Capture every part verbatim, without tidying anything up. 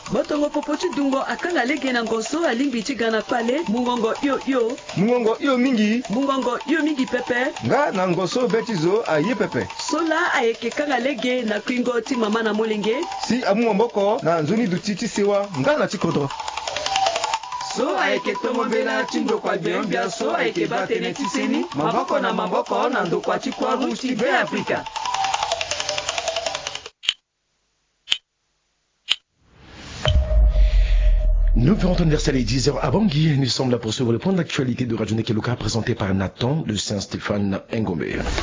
Botongo popoti dungo akanga lege na ngoso alimbi tigana pale mungongo yo yo. Mungongo yo mingi. Mungongo yo mingi pepe. Nga na ngoso betizo aye pepe. Sola ayeke kanga lege na kwingo ti mama na molenge. Si amu mboko na nzuni dutiti sewa nga na tikoto. So ayeke tomombela tindo kwa biombia so ayeke batene tiseni maboko na maboko na ndo kwa tikwaru tibe Afrika. neuf heures anniversaire et dix heures à Bangui. Nous sommes là pour suivre le point d'actualité de Radio Nekeluka présenté par Nathan de Saint-Stéphane Ngombe.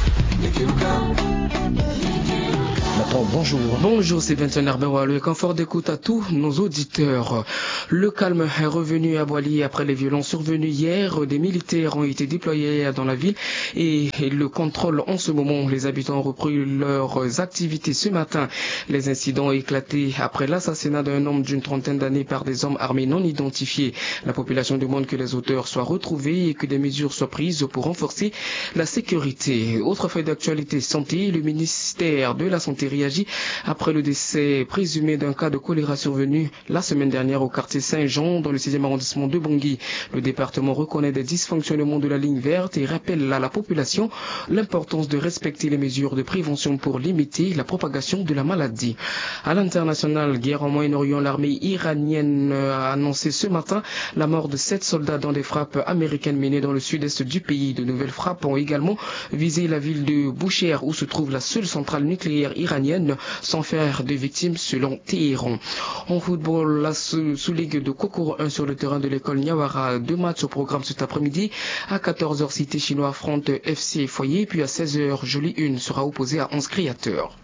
Nathan, bonjour. Bonjour, c'est Vincent Herberois. Le confort d'écoute à tous nos auditeurs. Le calme est revenu à Boili après les violences survenues hier. Des militaires ont été déployés dans la ville et le contrôle en ce moment. Les habitants ont repris leurs activités ce matin. Les incidents ont éclaté après l'assassinat d'un homme d'une trentaine d'années par des hommes armés non identifiés. La population demande que les auteurs soient retrouvés et que des mesures soient prises pour renforcer la sécurité. Autre fait d'actualité santé, le ministère de la Santé réagit après le décès présumé d'un cas de choléra survenu la semaine dernière au quartier Saint-Jean dans le sixième arrondissement de Bangui. Le département reconnaît des dysfonctionnements de la ligne verte et rappelle à la population l'importance de respecter les mesures de prévention pour limiter la propagation de la maladie. À l'international, guerre au Moyen-Orient, l'armée iranienne a annoncé ce matin la mort de sept soldats dans des frappes américaines menées dans le sud-est du pays. De nouvelles frappes ont également visé la ville de Boucher où se trouve la seule centrale nucléaire iranienne sans faire de victimes selon Téhéran. En football, la sous-ligue de Kokoro un sur le terrain de l'école Nyawara. Deux matchs au programme cet après-midi. À quatorze heures, Cité Chinois affronte F C Foyer, puis à seize heures, Jolie une sera opposé à onze créateurs.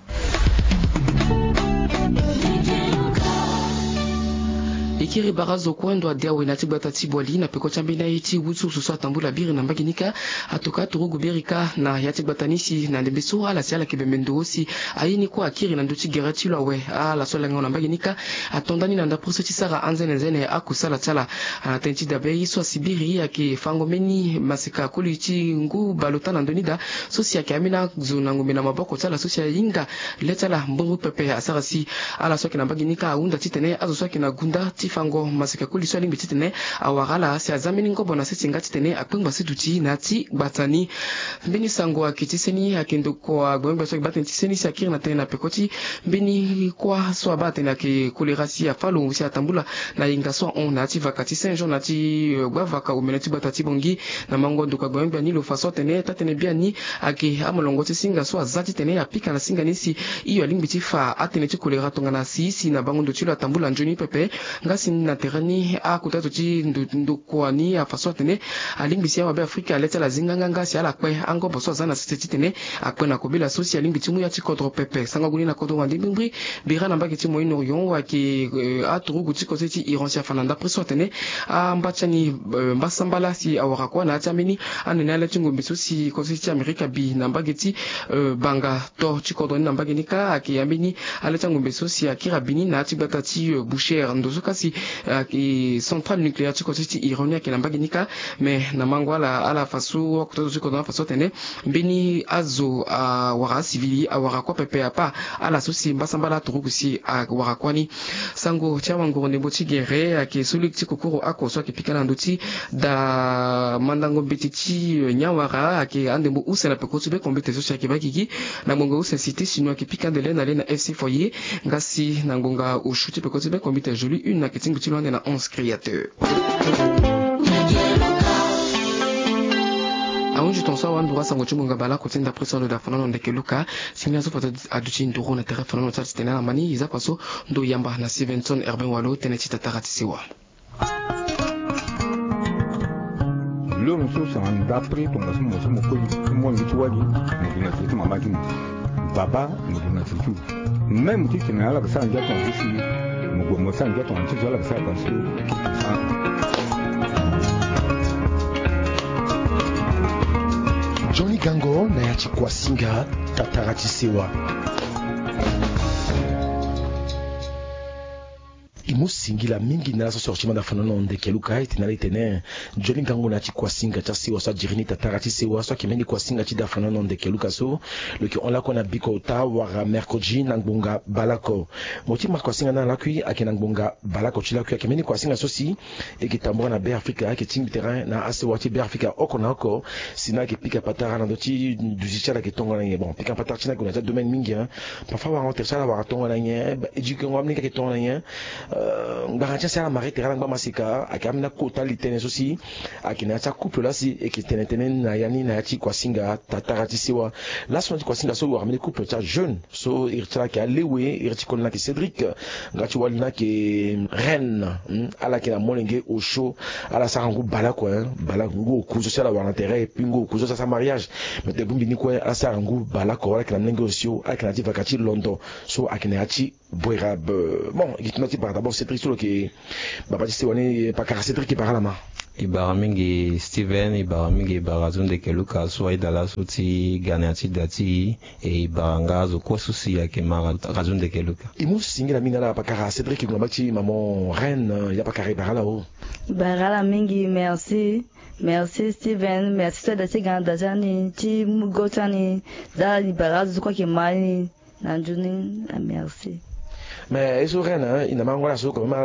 Ikiri barazo kwendo adiawe na tibata tibwali na peko chambina iti wutsu susu atambula biri na mbaginika atoka turugu birika na yatibatanisi na ndembeso ala siala kibemendo osi ayini kwa akiri na nduchi gerati lawe ala sola ngona mbaginika atondani na ndapuso tisara anzene nzene akusala tsala atenti dabe iso sibiri yake fangomeni masika kulichi ngu balota na ndonida sosi yake amina zuna ngumena maboko tsala sosi yinga letala mbungu pepe asarasi ala soki na mbaginika aunda titene azo soki na gunda fango masika kuli swali mbititene awagala si azamini ngobo na setinga titene akungba situti nati batani mbini sango akitiseni akendo kwa gomba so bateni tiseni si akiri na tena pekoti mbini kwa so bateni ke kolerasi ya falo si atambula na inga so on nati vakati Saint-Jean nati gwavaka umenati batati bongi na mangondo kwa gomba ni lo faso tene tatene biani ake amolongo tisinga so azati tene apika na singa nisi iyo alimbiti fa atene ti kolera tonga na sisi na bangondo tilo atambula njoni pepe ngasi na terani a kutato ti ndokwani a faso tene alimbisi ya wabe Afrika aleta la zinganga ngasi ala kwe ango boso zana siti tene akwe na kobela sosi alimbiti mu ya ti kodro pepe sanga guni na kodro wandi bimbri bira na mbaki ti Moyen-Orient wa ki a turu guti ko ti Iran si afana preso tene a mbachani mbasambala si awara kwa na tamini anene ala ti ngombe sosi ko ti Amerika bi na mbagi ti banga to ti kodro na mbagi nika aki amini ala ti ngombe sosi akira bini na ti bata ti Boucher ndozo kasi ki centrale nucléaire tu côté ironia ki namba ginika mais na mangwala ala fasu ko to ko na faso tene mbini azo a wara civili a wara kwa pepe apa ala sosi mbasambala turukusi a wara kwani sango chawa ngoro boti gere ki suli ti kokoro akoso ki pikana nduti da mandango betiti nyawara ki andembo usela pe ko tube kombete so ki bakiki na mongo usa cité chinois ki pikana de na F C Foyer ngasi na ngonga o shuti pe ko tube kombete joli une na ketingu ti na onze créateurs. Aunji tonso wandu wasa ngochunga bala kutinda preso ndo dafano ndeke luka sinya so foto aduchi ndoro na telefone no tsati tena mani iza paso ndo yamba na Stevenson Urban Walo tena chita taratisiwa. Le monsieur s'en d'après ton gason mo mo ko mo ni tuwali mo na tutu mama ki baba mo na tutu même tu tena la sa nja ton si mo mo sa nja ton tu la sa parce que Johnny Gango na yachi kwa singa tataratisewa. imu singila mingi na so sortima da fanono de keluka iti na litene joli ngango na chikwa singa cha siwa so jirini tatara chi siwa so kimengi kwa singa chi da fanono de keluka so le ki on la kona biko ta wara merkoji nangbunga balako moti ma kwa singa na la kui akina ngbunga balako chi la kui kimengi kwa singa so si e ki tambora na be Afrika ki ting terrain na ase wati be Afrika okona oko sina ki pika patara na doti duzicha la ki tonga na bon pika patara china kuna ja domaine mingi hein parfois wa on ça la wa tonga na nye eduke ngwamni ka ki tonga na nye garantia ça la marée terrain ngba masika akamna kota litene so si akina cha couple là si e ki tenetene na yani na chi kwa singa tatara ti siwa là so kwa singa so wa ramener couple cha jeune so irtala ki alewe irtikol na ki Cédric ngati walina ki reine ala ki na molenge au show ala sa rangu bala quoi bala ngo kuzo ça la wa intérêt et puis ngo kuzo ça sa mariage mais te bumbi ni quoi ala sa rangu bala ko ala ki na mlenge au show ala ki na ti vakati London so akina ati boira bon ikinati par d'abord Cédric so ki baba ti se wani pa kara Cédric ki parla ma ibara mingi Steven ibara mingi ibara zunde keluka so idala so ti ganati dati e ibara ngazo ko susi ya ke mara razunde keluka imu singira minga la pa kara Cédric ki ngomati maman reine ya pa kara ibara la o ibara mingi merci merci Steven merci toi dati ganda jani ti mugotani da ibara zo ko ke mani nanjuni merci. Mais ils sont rien, ils n'ont pas encore la soupe comme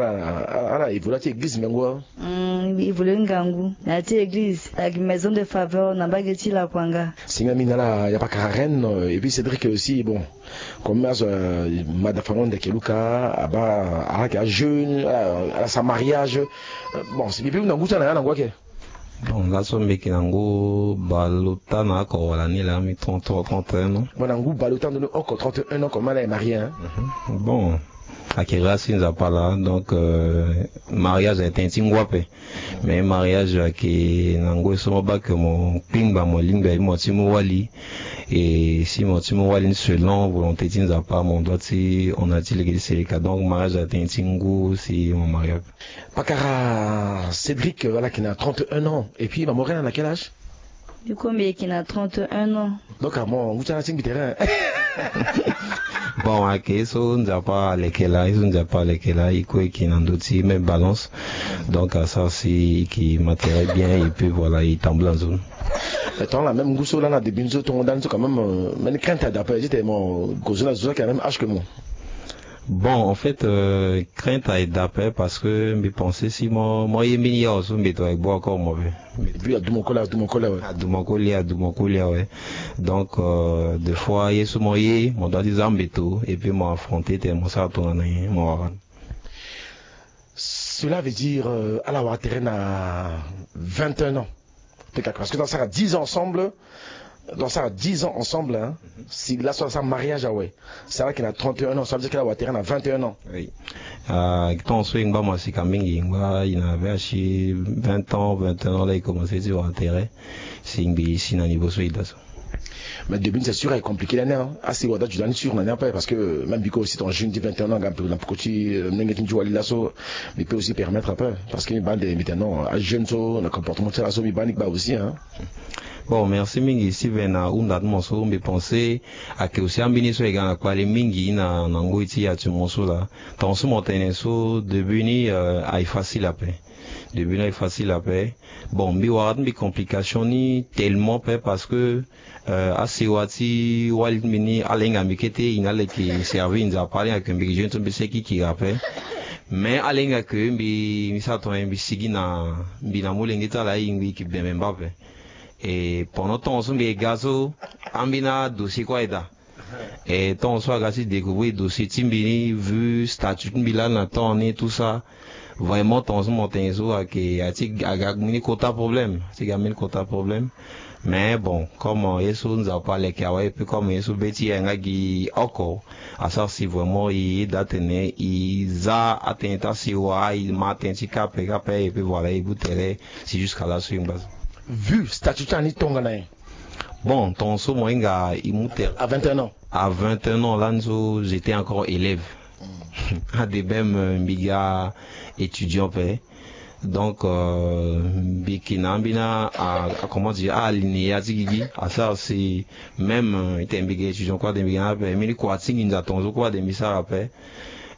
à la église église mengo. Hum, ils voulaient un gangu. La église avec maison de faveur n'a pas gâté la kwanga. Singa minala y a pas Karen et puis Cédric aussi bon. Comme euh, madame Fanon de Keluka aba à la jeune à sa mariage bon c'est bien on a goûté na na quoi que. Bon, là, son mec nango balota na ko wala ni la mi trente trente et un ans. Bon, nango balota de encore trente et un ans comme elle est mariée hein. Mm-hmm. Bon, akira sinza pala donc euh, mariage est un tingwape. Mais mariage qui nango so ba que mon pingba mo limba mo timo wali et si mon timo wali selon volonté tinza pas mon doit si on a dit les c'est cas donc mariage est un tingu si mon mariage. Pakara Cédric voilà qui a trente et un ans et puis ma morena à quel âge? Du coup mais qui a trente et un ans. Donc à moi vous t'as cinq terrain. Bon, ok, so on n'a pas lesquels là, on n'a pas lesquels là, il quoi qui n'en doute mais balance. Donc à ça c'est qui m'intéresse bien et puis voilà, il tombe en zone. Attends la même goût là na de binzo ton dans quand même mais crainte d'après j'étais mon cause là quand même âge que moi. Bon, en fait, euh, crainte à être d'après parce que mes pensées, si moi, moi, il est meilleur, so, mais toi, bois encore mauvais. Et puis, à tout mon colère, à tout mon colère, ouais. À tout mon colère, à tout mon colère, ouais. Donc, euh, des fois, il est sur moi, il mon doigt des armes et tout, et puis, moi, affronté, t'es mon ça, ton année, moi, cela veut dire, euh, à la terrain à vingt et un ans. Parce que dans ça, dix ans ensemble, dans ça, dix ans ensemble, hein, si là, sur ça, mariage, ah ouais. C'est vrai qu'il a trente et un ans, ça veut dire qu'il a a vingt et un ans. Oui. Euh, quand on se moi, c'est quand même, il avait acheté vingt ans, vingt et un ans, là, il commençait à dire, intérêt. C'est une ici, dans le niveau suite, là. Mais début, c'est sûr, c'est compliqué l'année, hein. Ah, c'est, ouais, tu donnes sûr, l'année après, parce que, même, Biko aussi, ton jeune de vingt et un ans, un peu, la petit, n'engagez tu vois, l'assaut, mais peut aussi permettre un peu, parce qu'il y a des, maintenant, à jeune, le comportement de l'assaut, il va aussi, hein. Bon, merci mingi Steven na unda monso me penser à que aussi ambini so egana kwa le mingi na nango iti ya tu monso là ton so montene so début ni euh, ay facile à paix début ni facile à paix bon bi warat bi complication ni tellement paix parce que euh, assez wati wal mini alenga mikete inale ki servi nza parler avec un bi jeune to se ki ki rappelle mais alenga que bi mi sa to bi sigi na bi na molengeta la ingi ki ben mbappe. Et pendant temps, on se gazo, ambina dossier quoi eda. Et tant on soit gasi découvrir dossier timbini, vu statut mbila na temps et tout ça. Vraiment, tant on monte un zo à qui a tig agagmini quota problème, tig amène quota problème. Mais bon, comme yesu nous a parlé kawa et puis comme yesu beti ngagi oko, à ça si vraiment il datene, il a atteint si wa, il m'a atteint si capé capé et puis voilà, il bouteille, c'est jusqu'à la sur une base. Vu statut en Tongana. Bon, ton so moinga imouté. À vingt et un ans. À vingt et un ans, là, j'étais encore élève. À des mêmes biga étudiants, donc, euh, bikina bina à comment dire à aligner à zigi à ça c'est même était un biga étudiant quoi des biga mais quoi singi nous attend quoi des misa après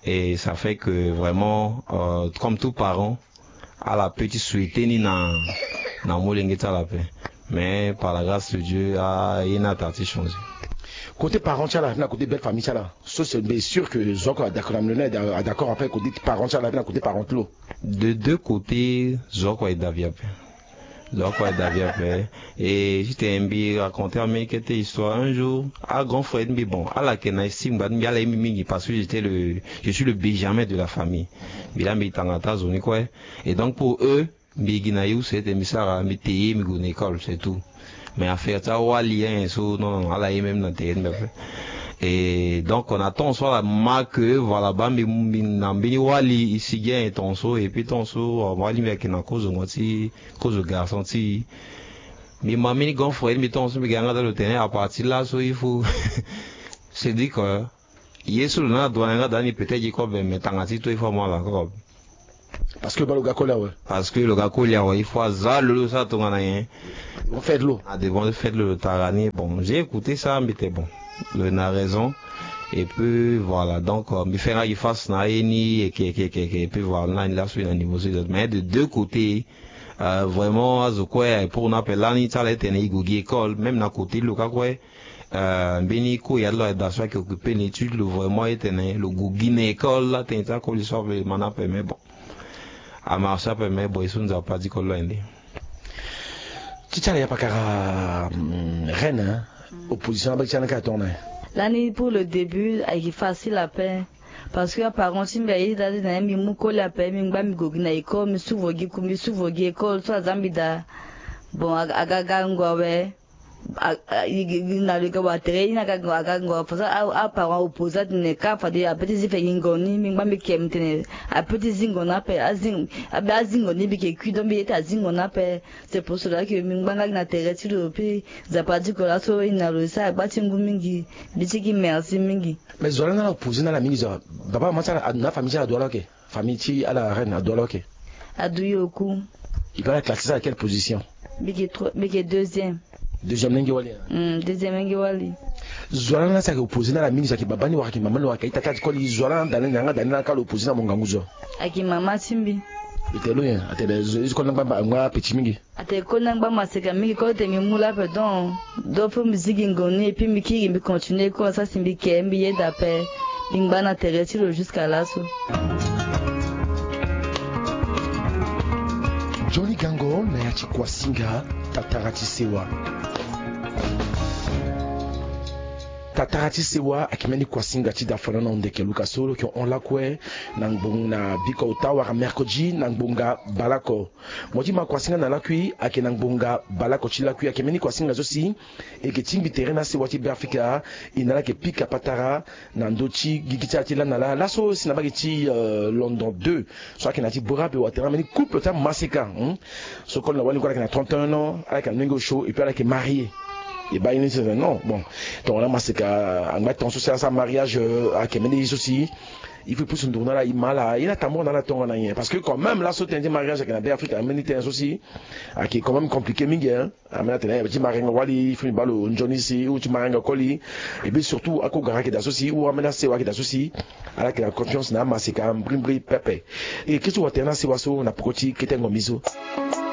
Et ça fait que vraiment, euh, comme tous parents, à la petite souhaité ni na na molengeta la paix. Mais par la grâce de Dieu, ah, il n'a pas changé. Côté parents, là, côté belle famille, là, c'est bien sûr que Zoko a d'accord d'accord après côté parents, là, côté parents, là. De deux côtés, Zoko est d'aviapé. Zoko est d'aviapé. Et j'étais aimé raconter à mes quelle histoire un jour, à grand frère, mais bon, à la kenaïsim, parce que j'étais le, je suis le Benjamin de la famille. Bila mi tangata zone quoi. Et donc pour eux, Biginaïou, c'était misara, mi téye, mi goune école, c'est tout. Mais à faire ça, ou à lien, non, non, à la même dans terrain. Et donc, on attend soit la marque, voilà, bah, mais, mais, wali, ici, gain, ton saut, et puis ton saut, on va lui mettre une cause, on si, cause de garçon, si. Mais ma mini gonfre, mais ton saut, mais gagnant dans le terrain, à partir là, so, il faut, c'est dit quoi. Yesu, là, doit en avoir, peut-être, il faut, mais, t'en as dit, toi, il faut, moi, là, quoi. Parce que bah, le gars colla, ouais. Parce que le gars colla, ouais, il faut ça, le ça, tout en a rien. On fait de l'eau. Ah, devant de faire le tarani. Bon, j'ai écouté ça, mais c'était bon. Le n'a raison. Et puis, voilà. Donc, il fait là, il fasse na ni, et qui, qui, qui, et puis voilà, il a suivi l'animosité. Mais de deux côtés, euh, vraiment, quoi, pour on appelle là, il y a une école, même d'un côté, le cas, quoi, euh, Beniko, il y a de l'adaptation qui occupe l'étude, le vraiment, il y le gougine école, là, t'es un qu'on lui sauve, le manap, mais bon. À marcher, mais bon, ils n'ont pas dit qu'on l'a aidé. Tchitchana ya pakara Rennes, opposition avec Tchana Katon. L'année pour le début, il est facile à peine. Parce que par contre, si je suis dans une école, je suis dans l'école, je suis dans l'école, je suis dans l'école, bon, je na le kawa tere ina ka ngwa ka ngwa fosa a pa wa opposat ne ka fa de a petit zife ngoni mi ngba mi kem tene a petit zingo na pe azing a ba zingo ni bi ke ku don bi ta zingo na pe c'est pour cela que mi ngba na tere ti le pe za pa di ko la so ina lo sa ba ti ngu mingi bi ti ki merci mingi mais zola na opposé na la mingi zo baba ma sa na famille la dola ke famille ti à la reine a dola ke a duyoku il va classer à quelle position bi ke bi ke deuxième deuxième langue wali mm deuxième langue wali zola na sa opposé na la mingi za ki baba ni wa ki mama ni wa ka ita ka ko li zola dans na nga dans ka opposé na mongangu zo aki mama simbi itelo yen ate de ko na ba ngwa petit mingi ate ko na ba maseka mingi ko te mi mula pardon do pour musique ngoni et puis mi ki mi continuer ko ça simbi ke mbi ye d'après ingba na tereti jusqu'à là so Johnny Gango na ya Chikwasinga Tatarati Sewa Tatarati Sewa akimeni Kwasinga Chida Fanana Ondeke Lukasolo ki on la kwe nangbong na biko utawa mercredi nangbonga balako modi ma Kwasinga na lakui ake nangbonga balako chila kui akimeni Kwasinga zosi eke timbi terena Sewa ti Afrika inala ke pika patara nandochi gigita ti la nala laso sinabaki ti uh, London deux so ake na ti bora pe watera meni couple ta masika hmm? So kon na wali kwa na trente et un ans avec un ningo show et puis avec marié et bah il dit non bon donc là c'est qu'à mettre en social ça mariage à Kemeni aussi il faut plus tourner là il mal là il a tambour dans la tongue là parce que quand même là sauter un mariage avec la Afrique Amérique aussi qui est quand même compliqué mingi à maintenant petit mariage wali il faut une balle au Johnny ici ou tu mariage coli et puis surtout à Kogara qui d'associé ou amena c'est wa qui d'associé à la que la confiance na masika brim brim pépé et qu'est-ce que tu as c'est waso na pokoti qui était ngomizo